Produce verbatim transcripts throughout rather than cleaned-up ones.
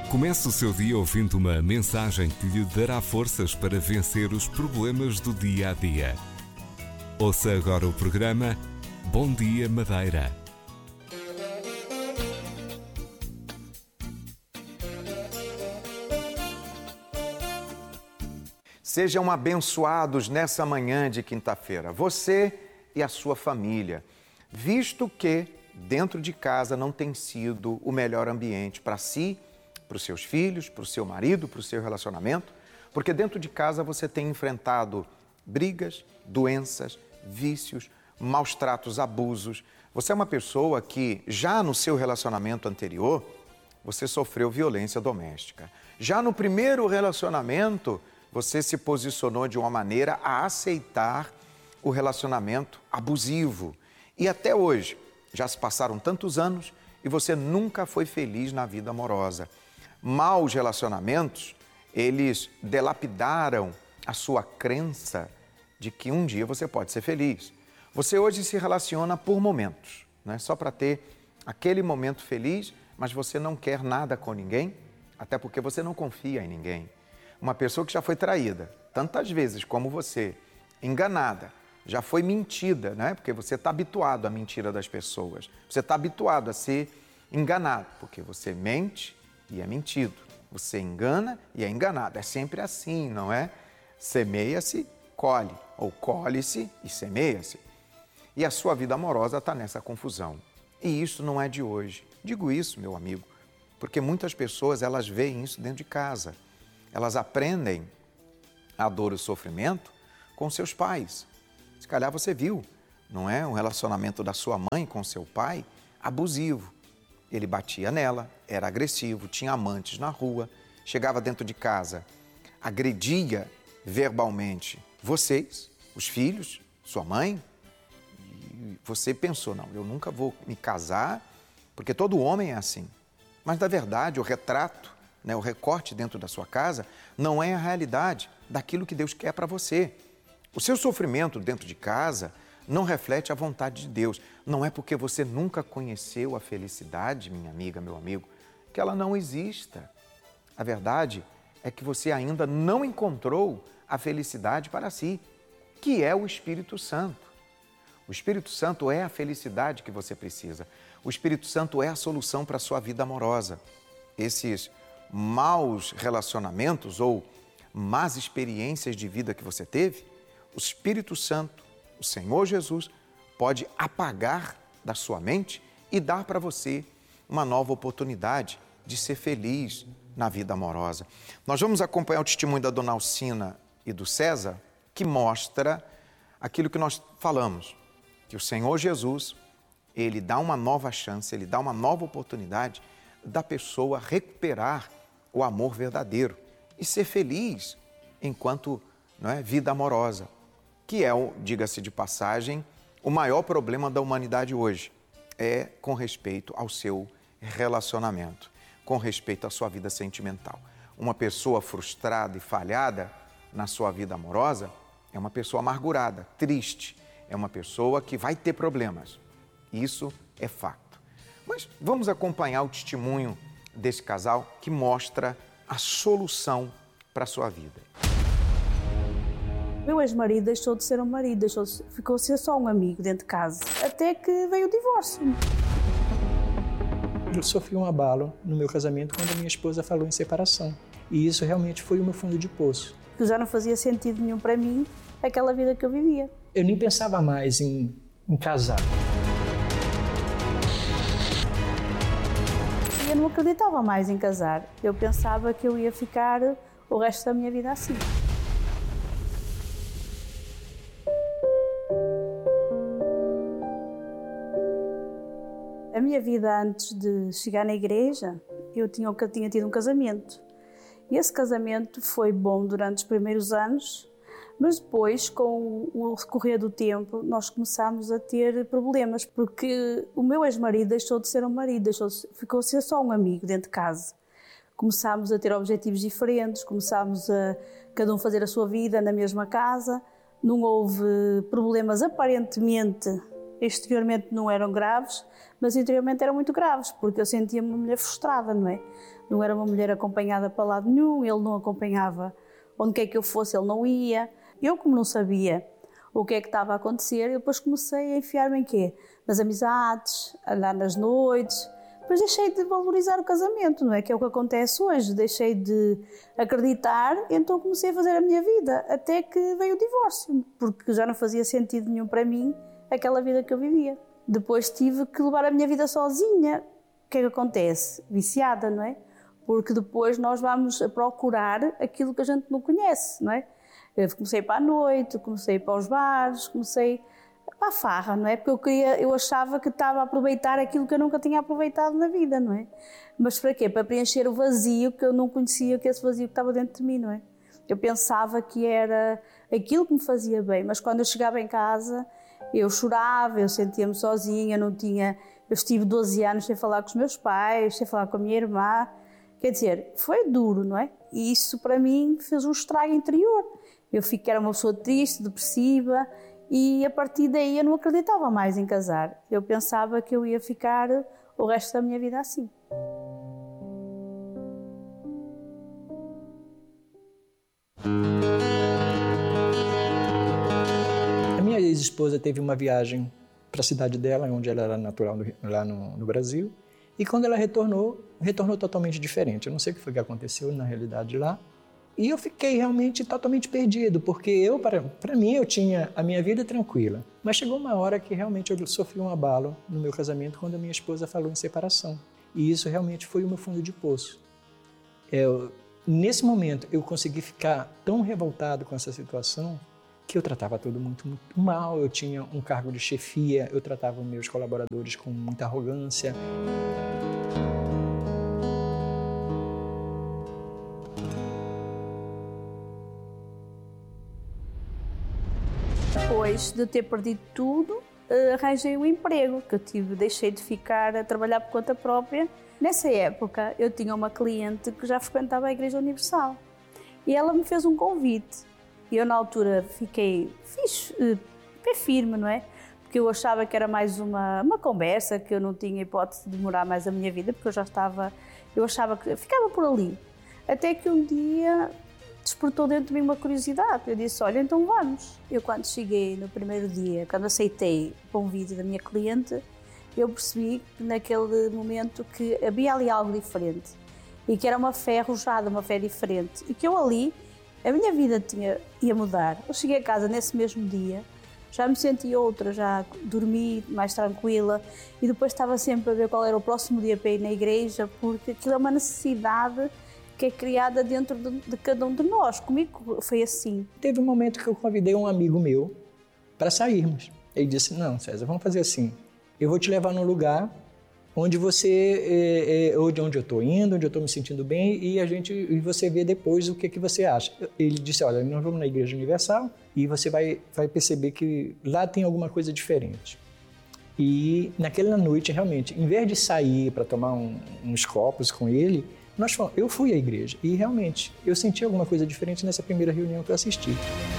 Comece o seu dia ouvindo uma mensagem que lhe dará forças para vencer os problemas do dia a dia. Ouça agora o programa Bom Dia Madeira. Sejam abençoados nessa manhã de quinta-feira, você e a sua família, visto que dentro de casa não tem sido o melhor ambiente para si, para os seus filhos, para o seu marido, para o seu relacionamento, porque dentro de casa você tem enfrentado brigas, doenças, vícios, maus tratos, abusos. Você é uma pessoa que já no seu relacionamento anterior, você sofreu violência doméstica. Já no primeiro relacionamento, você se posicionou de uma maneira a aceitar o relacionamento abusivo. E até hoje, já se passaram tantos anos e você nunca foi feliz na vida amorosa. Maus relacionamentos, eles delapidaram a sua crença de que um dia você pode ser feliz. Você hoje se relaciona por momentos, né? Só para ter aquele momento feliz, mas você não quer nada com ninguém, até porque você não confia em ninguém. Uma pessoa que já foi traída tantas vezes como você, enganada, já foi mentida, né? Porque você está habituado à mentira das pessoas. Você está habituado a ser enganado, porque você mente e é mentido. Você engana e é enganado. É sempre assim, não é? Semeia-se, colhe, ou colhe-se e semeia-se. E a sua vida amorosa está nessa confusão. E isso não é de hoje. Digo isso, meu amigo, porque muitas pessoas, elas veem isso dentro de casa. Elas aprendem a dor e o sofrimento com seus pais. Se calhar você viu, não é? Um relacionamento da sua mãe com seu pai abusivo. Ele batia nela, era agressivo, tinha amantes na rua, chegava dentro de casa, agredia verbalmente vocês, os filhos, sua mãe. E você pensou, não, eu nunca vou me casar, porque todo homem é assim. Mas, na verdade, o retrato, né, o recorte dentro da sua casa não é a realidade daquilo que Deus quer para você. O seu sofrimento dentro de casa não reflete a vontade de Deus. Não é porque você nunca conheceu a felicidade, minha amiga, meu amigo, que ela não exista. A verdade é que você ainda não encontrou a felicidade para si, que é o Espírito Santo. O Espírito Santo é a felicidade que você precisa. O Espírito Santo é a solução para a sua vida amorosa. Esses maus relacionamentos ou más experiências de vida que você teve, o Espírito Santo, o Senhor Jesus, pode apagar da sua mente e dar para você uma nova oportunidade de ser feliz na vida amorosa. Nós vamos acompanhar o testemunho da dona Alcina e do César, que mostra aquilo que nós falamos, que o Senhor Jesus, ele dá uma nova chance, ele dá uma nova oportunidade da pessoa recuperar o amor verdadeiro e ser feliz enquanto, não é, vida amorosa, que é, diga-se de passagem, o maior problema da humanidade hoje, é com respeito ao seu relacionamento, com respeito à sua vida sentimental. Uma pessoa frustrada e falhada na sua vida amorosa é uma pessoa amargurada, triste, é uma pessoa que vai ter problemas. Isso é fato. Mas vamos acompanhar o testemunho desse casal que mostra a solução para a sua vida. Meu ex-marido deixou de ser um marido, deixou de, ficou a ser só um amigo dentro de casa, até que veio o divórcio. Eu sofri um abalo no meu casamento quando a minha esposa falou em separação. E isso realmente foi o meu fundo de poço. Que já não fazia sentido nenhum para mim aquela vida que eu vivia. Eu nem pensava mais em, em casar. Eu não acreditava mais em casar. Eu pensava que eu ia ficar o resto da minha vida assim. A minha vida antes de chegar na igreja, eu tinha, eu tinha tido um casamento. E esse casamento foi bom durante os primeiros anos, mas depois, com o decorrer do tempo, nós começámos a ter problemas, porque o meu ex-marido deixou de ser um marido, deixou de, ficou a ser só um amigo dentro de casa. Começámos a ter objetivos diferentes, começámos a cada um fazer a sua vida na mesma casa, não houve problemas aparentemente exteriormente não eram graves, mas interiormente eram muito graves, porque eu sentia-me uma mulher frustrada, não é? Não era uma mulher acompanhada para lado nenhum, ele não acompanhava onde quer que eu fosse, ele não ia. Eu, como não sabia o que é que estava a acontecer, eu depois comecei a enfiar-me em quê? Nas amizades, a andar nas noites. Depois deixei de valorizar o casamento, não é? Que é o que acontece hoje. Deixei de acreditar, então comecei a fazer a minha vida, até que veio o divórcio, porque já não fazia sentido nenhum para mim aquela vida que eu vivia. Depois tive que levar a minha vida sozinha. O que é que acontece? Viciada, não é? Porque depois nós vamos a procurar aquilo que a gente não conhece, não é? Eu comecei para a noite, comecei para os bares, comecei para a farra, não é? Porque eu, queria, eu achava que estava a aproveitar aquilo que eu nunca tinha aproveitado na vida, não é? Mas para quê? Para preencher o vazio que eu não conhecia, que esse vazio que estava dentro de mim, não é? Eu pensava que era aquilo que me fazia bem, mas quando eu chegava em casa, eu chorava, eu sentia-me sozinha, não tinha... Eu estive doze anos sem falar com os meus pais, sem falar com a minha irmã. Quer dizer, foi duro, não é? E isso para mim fez um estrago interior. Eu fiquei, era uma pessoa triste, depressiva, e a partir daí eu não acreditava mais em casar. Eu pensava que eu ia ficar o resto da minha vida assim. A minha ex-esposa teve uma viagem para a cidade dela, onde ela era natural, lá no, no Brasil, e quando ela retornou, retornou totalmente diferente. Eu não sei o que foi que aconteceu na realidade lá. E eu fiquei realmente totalmente perdido, porque eu, para, para mim, eu tinha a minha vida tranquila. Mas chegou uma hora que realmente eu sofri um abalo no meu casamento quando a minha esposa falou em separação. E isso realmente foi o meu fundo de poço. Eu, nesse momento, eu consegui ficar tão revoltado com essa situação que eu tratava tudo muito, muito mal. Eu tinha um cargo de chefia, eu tratava meus colaboradores com muita arrogância. Depois de ter perdido tudo, arranjei um emprego, que eu tive, deixei de ficar a trabalhar por conta própria. Nessa época, eu tinha uma cliente que já frequentava a Igreja Universal e ela me fez um convite. E eu, na altura, fiquei fiz, pé firme, não é? Porque eu achava que era mais uma, uma conversa, que eu não tinha hipótese de demorar mais a minha vida, porque eu já estava, eu achava que ficava por ali. Até que um dia despertou dentro de mim uma curiosidade. Eu disse, olha, então vamos. Eu, quando cheguei no primeiro dia, quando aceitei o convite da minha cliente, eu percebi que naquele momento que havia ali algo diferente e que era uma fé arrojada, uma fé diferente, e que eu ali, a minha vida tinha, ia mudar. Eu cheguei a casa nesse mesmo dia, já me senti outra, já dormi mais tranquila e depois estava sempre a ver qual era o próximo dia para ir na igreja, porque aquilo é uma necessidade que é criada dentro de, de cada um de nós. Comigo foi assim. Teve um momento que eu convidei um amigo meu para sairmos. Ele disse, não, César, vamos fazer assim. Eu vou te levar num lugar onde você, é, é, onde eu estou indo, onde eu estou me sentindo bem, e a gente, e você vê depois o que, que você acha. Ele disse, olha, nós vamos na Igreja Universal e você vai, vai perceber que lá tem alguma coisa diferente. E naquela noite, realmente, em vez de sair para tomar um, uns copos com ele, nós fomos, eu fui à igreja e realmente eu senti alguma coisa diferente nessa primeira reunião que eu assisti.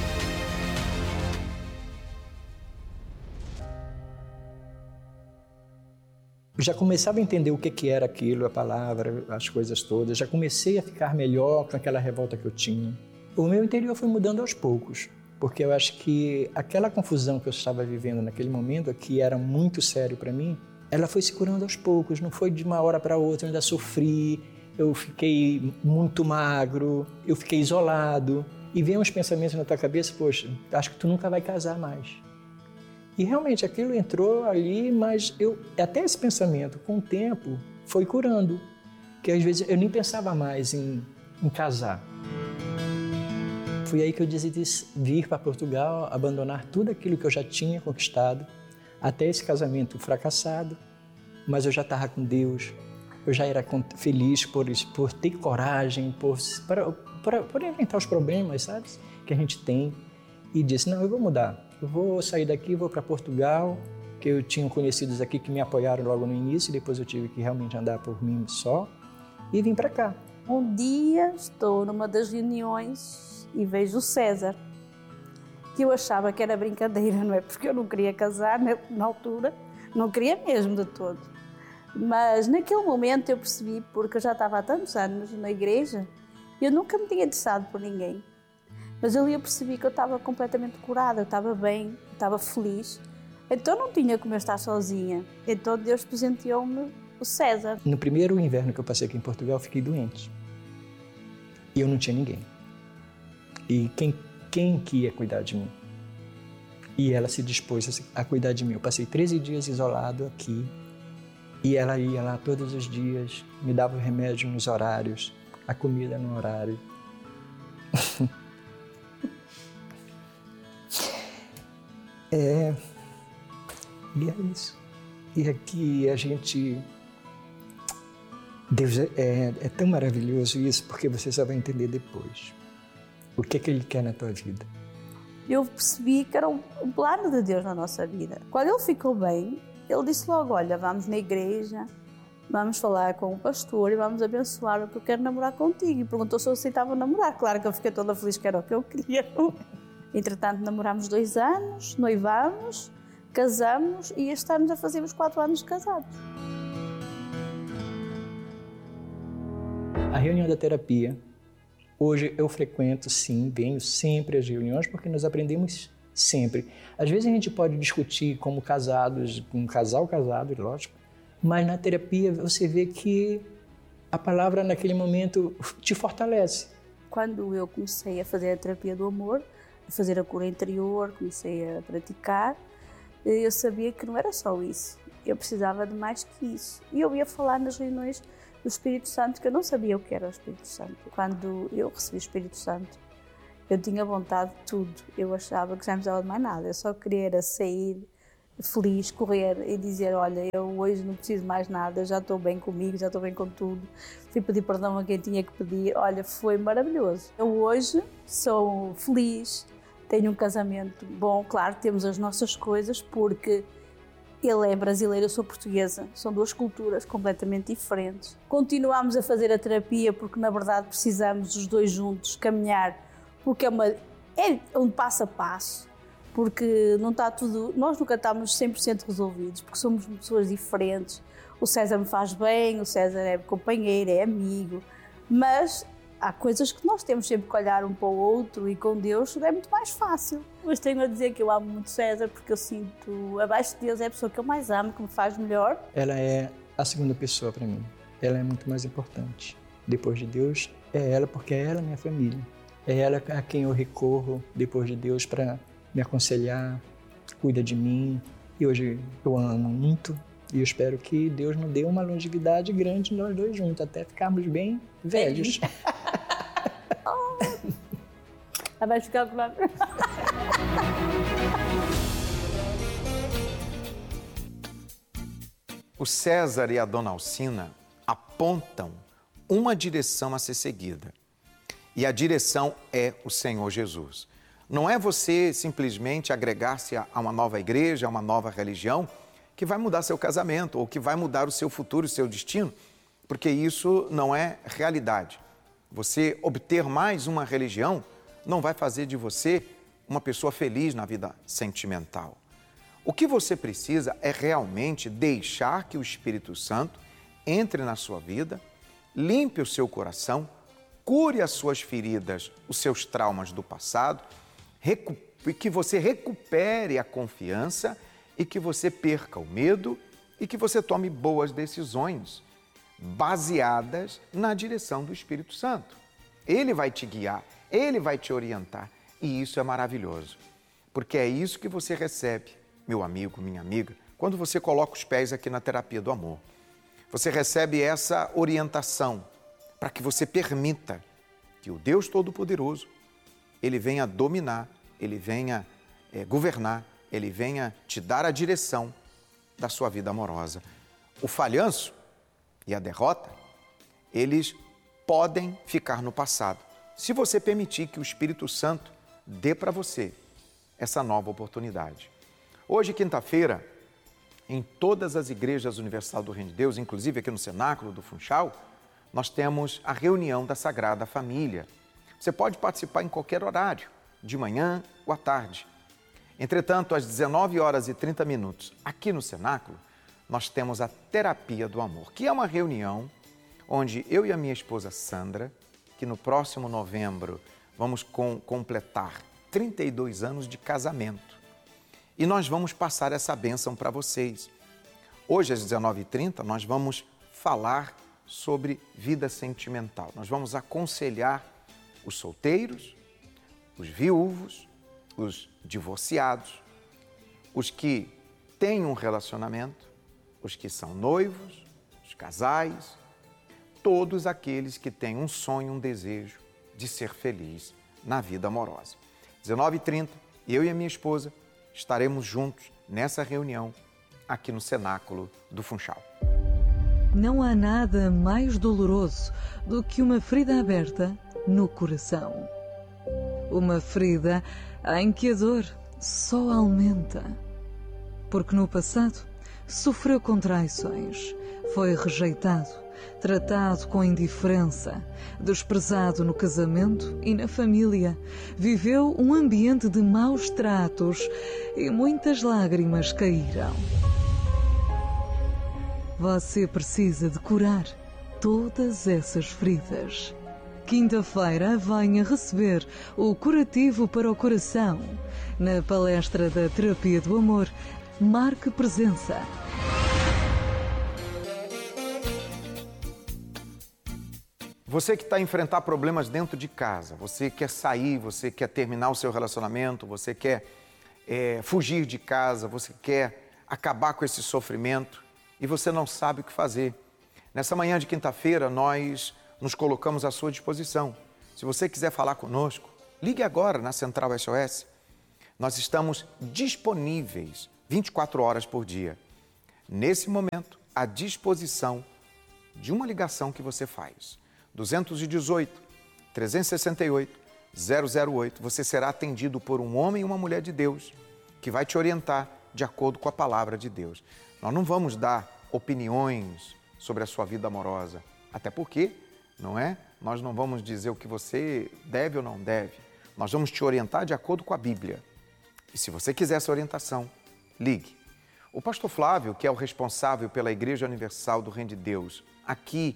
Eu já começava a entender o que, que era aquilo, a palavra, as coisas todas. Já comecei a ficar melhor com aquela revolta que eu tinha. O meu interior foi mudando aos poucos, porque eu acho que aquela confusão que eu estava vivendo naquele momento, que era muito sério para mim, ela foi se curando aos poucos, não foi de uma hora para outra, eu ainda sofri. Eu fiquei muito magro, eu fiquei isolado. E vem uns pensamentos na tua cabeça, poxa, acho que tu nunca vai casar mais. E realmente aquilo entrou ali, mas eu, até esse pensamento, com o tempo, foi curando. Que às vezes eu nem pensava mais em, em casar. Foi aí que eu decidi vir para Portugal, abandonar tudo aquilo que eu já tinha conquistado, até esse casamento fracassado, mas eu já estava com Deus. Eu já era feliz por, por ter coragem, por, para, para, por enfrentar os problemas, sabe, que a gente tem. E disse, não, eu vou mudar. Eu vou sair daqui, vou para Portugal, que eu tinha conhecidos aqui que me apoiaram logo no início, e depois eu tive que realmente andar por mim só, e vim para cá. Um dia estou numa das reuniões e vejo o César. que eu achava que era brincadeira, não é? Porque eu não queria casar na, na altura, não queria mesmo de todo. Mas naquele momento eu percebi, porque eu já estava há tantos anos na igreja, eu nunca me tinha interessado por ninguém. Mas ali eu percebi que eu estava completamente curada, eu estava bem, eu estava feliz. Então não tinha como eu estar sozinha. Então Deus presenteou-me o César. No primeiro inverno que eu passei aqui em Portugal, eu fiquei doente. E eu não tinha ninguém. E quem, quem que ia cuidar de mim? E ela se dispôs a cuidar de mim. Eu passei treze dias isolado aqui. E ela ia lá todos os dias, me dava o remédio nos horários, a comida no horário. É... E é isso. E aqui a gente... Deus é, é, é tão maravilhoso isso, porque você só vai entender depois. O que é que Ele quer na tua vida. Eu percebi que era um, um plano de Deus na nossa vida. Quando Ele ficou bem, Ele disse logo, olha, vamos na igreja, vamos falar com o pastor e vamos abençoar, porque eu quero namorar contigo. E perguntou se eu aceitava namorar. Claro que eu fiquei toda feliz, que era o que eu queria. Entretanto, namorámos dois anos, noivámos, casamos e este ano já fazemos quatro anos de casados. A reunião da terapia, hoje eu frequento, sim, venho sempre às reuniões, porque nós aprendemos sempre. Às vezes a gente pode discutir como casados, um casal casado, lógico, mas na terapia você vê que a palavra naquele momento te fortalece. Quando eu comecei a fazer a terapia do amor, a fazer a cura interior, comecei a praticar, eu sabia que não era só isso. Eu precisava de mais que isso. E eu ia falar nas reuniões do Espírito Santo, que eu não sabia o que era o Espírito Santo. Quando eu recebi o Espírito Santo, eu tinha vontade de tudo. Eu achava que já não precisava de mais nada. Eu só queria era sair feliz, correr e dizer, olha, eu hoje não preciso mais nada, já estou bem comigo, já estou bem com tudo. Fui pedir perdão a quem tinha que pedir. Olha, foi maravilhoso. Eu hoje sou feliz, tenho um casamento bom. Claro, temos as nossas coisas, porque ele é brasileiro, eu sou portuguesa. São duas culturas completamente diferentes. Continuamos a fazer a terapia porque, na verdade, precisamos os dois juntos caminhar, porque é, uma, é um passo a passo, porque não está tudo... Nós nunca estamos cem por cento resolvidos, porque somos pessoas diferentes. O César me faz bem, o César é companheiro, é amigo, mas há coisas que nós temos sempre que olhar um para o outro, e com Deus é muito mais fácil. Mas tenho a dizer que eu amo muito César, porque eu sinto, abaixo de Deus, é a pessoa que eu mais amo, que me faz melhor. Ela é a segunda pessoa para mim. Ela é muito mais importante. Depois de Deus, é ela, porque é ela a minha família. É ela a quem eu recorro, depois de Deus, para me aconselhar, cuida de mim. E hoje eu amo muito. E eu espero que Deus nos dê uma longevidade grande nós dois juntos, até ficarmos bem velhos. Ela vai ficar com nada. O César e a Dona Alcina apontam uma direção a ser seguida. E a direção é o Senhor Jesus. Não é você simplesmente agregar-se a uma nova igreja, a uma nova religião, que vai mudar seu casamento ou que vai mudar o seu futuro, o seu destino, porque isso não é realidade. Você obter mais uma religião não vai fazer de você uma pessoa feliz na vida sentimental. O que você precisa é realmente deixar que o Espírito Santo entre na sua vida, limpe o seu coração, cure as suas feridas, os seus traumas do passado, que você recupere a confiança e que você perca o medo e que você tome boas decisões baseadas na direção do Espírito Santo. Ele vai te guiar, ele vai te orientar, e isso é maravilhoso, porque é isso que você recebe, meu amigo, minha amiga, quando você coloca os pés aqui na terapia do amor. Você recebe essa orientação para que você permita que o Deus Todo-Poderoso, ele venha dominar, ele venha é, governar, ele venha te dar a direção da sua vida amorosa. O falhanço e a derrota, eles podem ficar no passado, se você permitir que o Espírito Santo dê para você essa nova oportunidade. Hoje, quinta-feira, em todas as igrejas universal do Reino de Deus, inclusive aqui no Cenáculo do Funchal, nós temos a reunião da Sagrada Família. Você pode participar em qualquer horário. de manhã ou à tarde. Entretanto, às dezenove horas e trinta minutos, aqui no Cenáculo, nós temos a Terapia do Amor, que é uma reunião onde eu e a minha esposa Sandra, que no próximo novembro vamos com, completar trinta e dois anos de casamento. E nós vamos passar essa bênção para vocês. Hoje, às dezenove e trinta, nós vamos falar sobre vida sentimental. Nós vamos aconselhar os solteiros, os viúvos, os divorciados, os que têm um relacionamento, os que são noivos, os casais, todos aqueles que têm um sonho, um desejo de ser feliz na vida amorosa. dezenove e trinta, eu e a minha esposa estaremos juntos nessa reunião aqui no Cenáculo do Funchal. Não há nada mais doloroso do que uma ferida aberta no coração. Uma ferida em que a dor só aumenta. Porque no passado sofreu com traições, foi rejeitado, tratado com indiferença, desprezado no casamento e na família, viveu um ambiente de maus tratos e muitas lágrimas caíram. Você precisa de curar todas essas feridas. Quinta-feira venha receber o curativo para o coração. Na palestra da Terapia do Amor, marque presença. Você que está a enfrentar problemas dentro de casa, você quer sair, você quer terminar o seu relacionamento, você quer é, fugir de casa, você quer acabar com esse sofrimento e você não sabe o que fazer. Nessa manhã de quinta-feira, nós nos colocamos à sua disposição. Se você quiser falar conosco, ligue agora na Central S O S. Nós estamos disponíveis vinte e quatro horas por dia. Nesse momento, à disposição de uma ligação que você faz. dois um oito, três seis oito, zero zero oito. Você será atendido por um homem e uma mulher de Deus que vai te orientar de acordo com a palavra de Deus. Nós não vamos dar opiniões sobre a sua vida amorosa, até porque, não é? Nós não vamos dizer o que você deve ou não deve. Nós vamos te orientar de acordo com a Bíblia. E se você quiser essa orientação, ligue. O pastor Flávio, que é o responsável pela Igreja Universal do Reino de Deus, aqui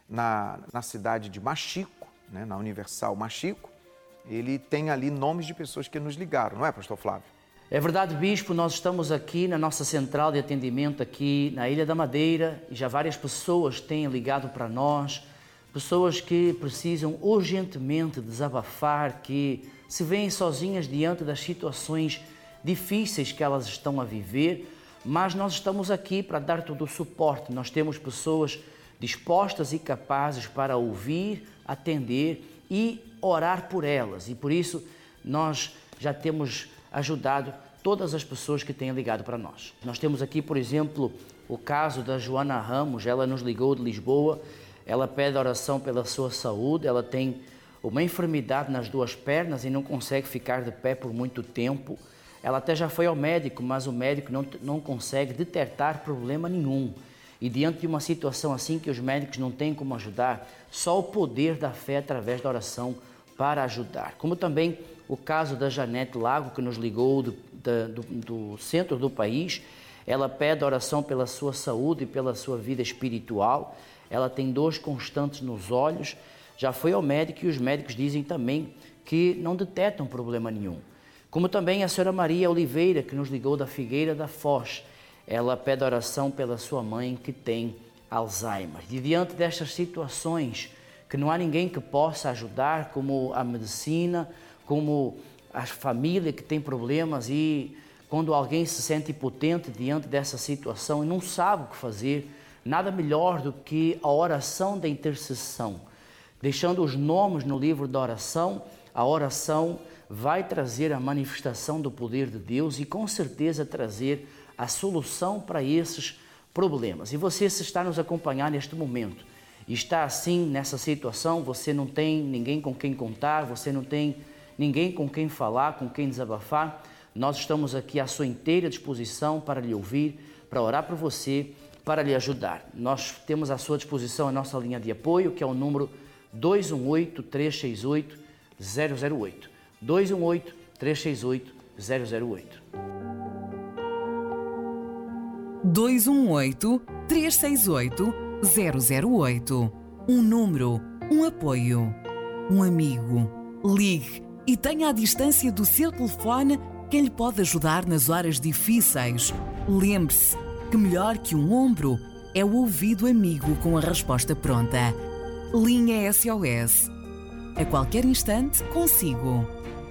na, na cidade de Machico, né, na Universal Machico, ele tem ali nomes de pessoas que nos ligaram, não é, pastor Flávio? É verdade, bispo, nós estamos aqui na nossa central de atendimento aqui na Ilha da Madeira e já várias pessoas têm ligado para nós, pessoas que precisam urgentemente desabafar, que se veem sozinhas diante das situações difíceis que elas estão a viver, mas nós estamos aqui para dar todo o suporte. Nós temos pessoas dispostas e capazes para ouvir, atender e orar por elas. E por isso nós já temos ajudado todas as pessoas que têm ligado para nós. Nós temos aqui, por exemplo, o caso da Joana Ramos. Ela nos ligou de Lisboa, ela pede oração pela sua saúde, ela tem uma enfermidade nas duas pernas e não consegue ficar de pé por muito tempo. Ela até já foi ao médico, mas o médico não, não consegue detectar problema nenhum. E diante de uma situação assim que os médicos não têm como ajudar, só o poder da fé através da oração para ajudar. Como também o caso da Janete Lago, que nos ligou do, do, do centro do país. Ela pede oração pela sua saúde e pela sua vida espiritual. Ela tem dores constantes nos olhos. Já foi ao médico e os médicos dizem também que não detectam problema nenhum. Como também a senhora Maria Oliveira, que nos ligou da Figueira da Foz. Ela pede oração pela sua mãe, que tem Alzheimer. E diante destas situações, que não há ninguém que possa ajudar, como a medicina, como a família que tem problemas, e quando alguém se sente impotente diante dessa situação e não sabe o que fazer, nada melhor do que a oração da intercessão. Deixando os nomes no livro da oração, a oração vai trazer a manifestação do poder de Deus e com certeza trazer a solução para esses problemas. E você, se está nos acompanhando neste momento e está assim nessa situação, você não tem ninguém com quem contar, você não tem ninguém com quem falar, com quem desabafar, nós estamos aqui à sua inteira disposição para lhe ouvir, para orar por você, para lhe ajudar. Nós temos à sua disposição a nossa linha de apoio, que é o número dois um oito, três seis oito, zero zero oito. dois um oito, três seis oito, zero zero oito. dois um oito, três seis oito, zero zero oito. Um número, um apoio, um amigo. Ligue e tenha à distância do seu telefone quem lhe pode ajudar nas horas difíceis. Lembre-se que melhor que um ombro é o ouvido amigo com a resposta pronta. Linha S O S. A qualquer instante, consigo.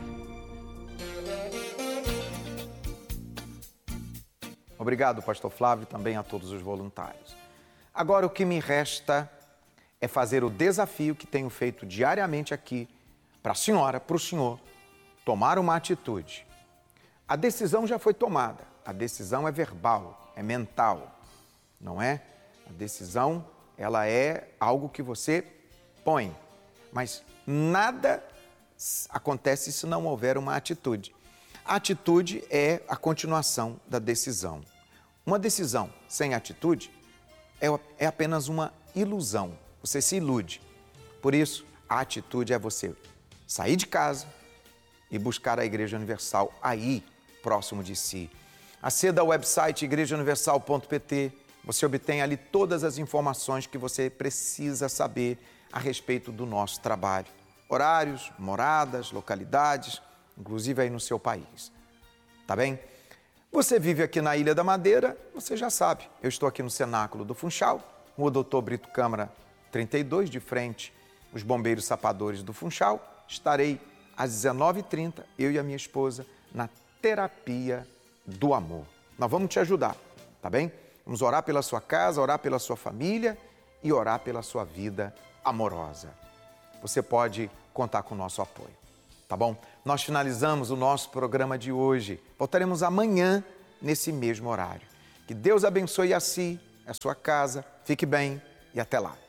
Obrigado, pastor Flávio, e também a todos os voluntários. Agora, o que me resta é fazer o desafio que tenho feito diariamente aqui para a senhora, para o senhor, tomar uma atitude. A decisão já foi tomada. A decisão é verbal, é mental, não é? A decisão, ela é algo que você põe, mas nada acontece se não houver uma atitude. A atitude é a continuação da decisão. Uma decisão sem atitude é, é apenas uma ilusão. Você se ilude. Por isso, a atitude é você sair de casa e buscar a Igreja Universal aí, próximo de si. Aceda ao website igreja universal ponto p t. Você obtém ali todas as informações que você precisa saber a respeito do nosso trabalho. Horários, moradas, localidades, inclusive aí no seu país. Tá bem? Você vive aqui na Ilha da Madeira, você já sabe. Eu estou aqui no Cenáculo do Funchal, Rua Doutor Brito Câmara trinta e dois, de frente os Bombeiros Sapadores do Funchal. Estarei às dezenove e trinta, eu e a minha esposa, na Terapia do Amor. Nós vamos te ajudar, tá bem? Vamos orar pela sua casa, orar pela sua família e orar pela sua vida amorosa. Você pode contar com o nosso apoio, tá bom? Nós finalizamos o nosso programa de hoje. Voltaremos amanhã nesse mesmo horário. Que Deus abençoe a si, a sua casa. Fique bem e até lá.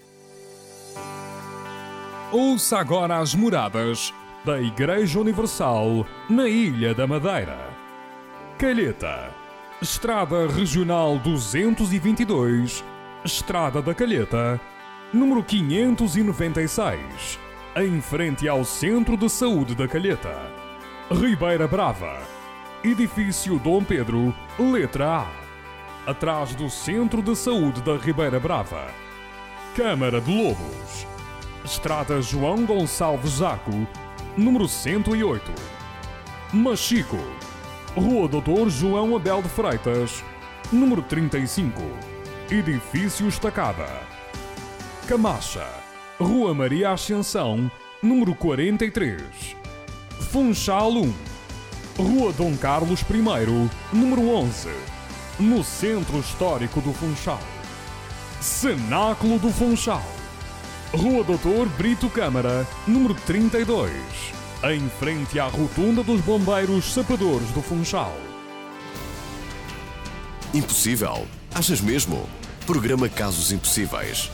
Ouça agora as moradas da Igreja Universal na Ilha da Madeira. Calheta, Estrada Regional duzentos e vinte e dois, Estrada da Calheta, número quinhentos e noventa e seis, em frente ao Centro de Saúde da Calheta. Ribeira Brava, Edifício Dom Pedro, letra A, atrás do Centro de Saúde da Ribeira Brava. Câmara de Lobos, Estrada João Gonçalves Zaco, número cento e oito. Machico, Rua Doutor João Abel de Freitas, número trinta e cinco, Edifício Estacada. Camacha, Rua Maria Ascensão, número quarenta e três. Funchal um, Rua Dom Carlos I, número onze, no Centro Histórico do Funchal. Cenáculo do Funchal, Rua Doutor Brito Câmara, número trinta e dois, em frente à Rotunda dos Bombeiros Sapadores do Funchal. Impossível? Achas mesmo? Programa Casos Impossíveis.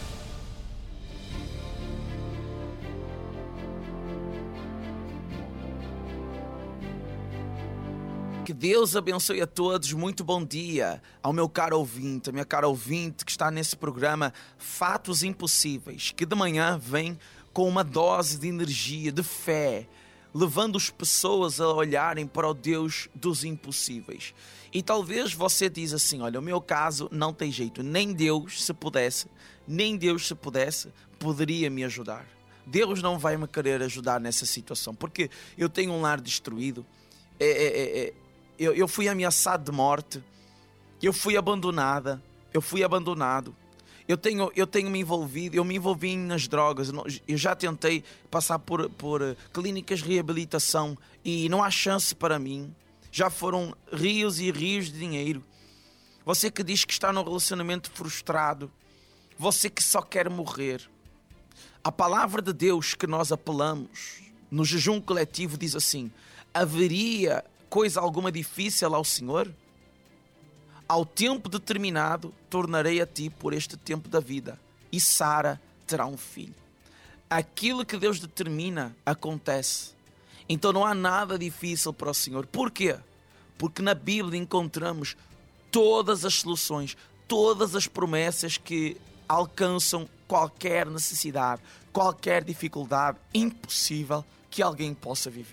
Que Deus abençoe a todos, muito bom dia ao meu caro ouvinte, a minha cara ouvinte que está nesse programa Fatos Impossíveis, que de manhã vem com uma dose de energia, de fé, levando as pessoas a olharem para o Deus dos impossíveis. E talvez você diz assim, olha, o meu caso não tem jeito, nem Deus se pudesse, nem Deus se pudesse, poderia me ajudar. Deus não vai me querer ajudar nessa situação, porque eu tenho um lar destruído, é, é, é, Eu, eu fui ameaçado de morte, eu fui abandonada, eu fui abandonado, eu tenho, eu tenho me envolvido, eu me envolvi nas drogas, eu já tentei passar por, por clínicas de reabilitação e não há chance para mim, já foram rios e rios de dinheiro. Você que diz que está num relacionamento frustrado, você que só quer morrer, a palavra de Deus que nós apelamos no jejum coletivo diz assim, haveria coisa alguma difícil ao Senhor? Ao tempo determinado, tornarei a ti por este tempo da vida, e Sara terá um filho. Aquilo que Deus determina, acontece. Então não há nada difícil para o Senhor. Por quê? Porque na Bíblia encontramos todas as soluções, todas as promessas que alcançam qualquer necessidade, qualquer dificuldade impossível que alguém possa viver.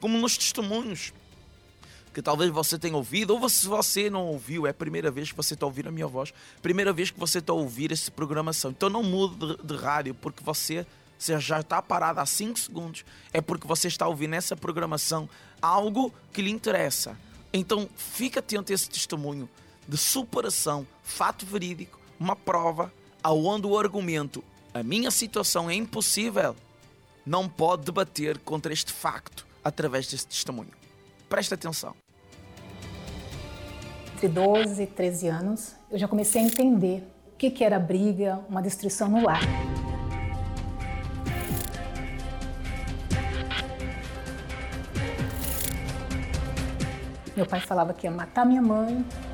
como nos testemunhos que talvez você tenha ouvido, ou se você não ouviu, é a primeira vez que você está a ouvir a minha voz, primeira vez que você está a ouvir essa programação. Então não mude de, de rádio, porque você, você já está parado há cinco segundos, é porque você está a ouvir nessa programação algo que lhe interessa. Então fique atento a esse testemunho de superação, fato verídico, uma prova, aonde o argumento, a minha situação é impossível, não pode debater contra este facto através desse testemunho. Presta atenção. Entre doze e treze anos, eu já comecei a entender o que era briga, uma destruição no lar. Meu pai falava que ia matar minha mãe,